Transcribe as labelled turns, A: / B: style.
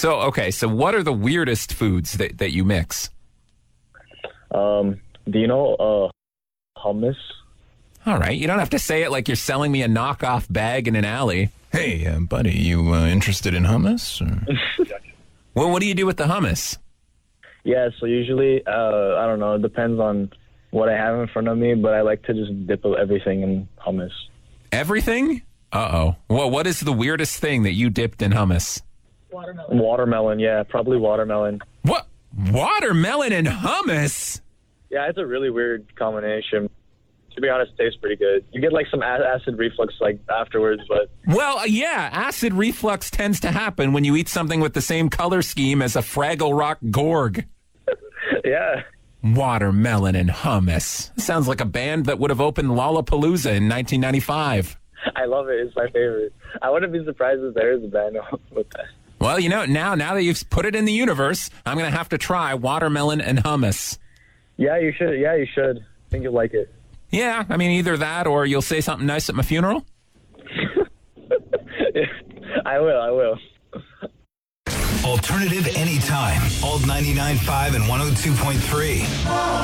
A: So what are the weirdest foods that you mix?
B: Do you know hummus?
A: All right. You don't have to say it like you're selling me a knockoff bag in an alley.
C: Hey, buddy, you interested in hummus?
A: Well, what do you do with the hummus?
B: Yeah, so usually, I don't know, it depends on what I have in front of me, but I like to just dip everything in hummus.
A: Everything? Uh-oh. Well, what is the weirdest thing that you dipped in hummus?
B: Watermelon, yeah, probably watermelon.
A: What? Watermelon and hummus?
B: Yeah, it's a really weird combination. To be honest, it tastes pretty good. You get like some acid reflux like afterwards, but...
A: Well, yeah, acid reflux tends to happen when you eat something with the same color scheme as a Fraggle Rock Gorg.
B: Yeah.
A: Watermelon and hummus. Sounds like a band that would have opened Lollapalooza in 1995.
B: I love it. It's my favorite. I wouldn't be surprised if there is a band with that.
A: Well, you know, now that you've put it in the universe, I'm going to have to try watermelon and hummus.
B: Yeah, you should. I think you'll like it.
A: Yeah, I mean, either that or you'll say something nice at my funeral.
B: I will.
D: Alternative anytime. Alt 99.5 and 102.3.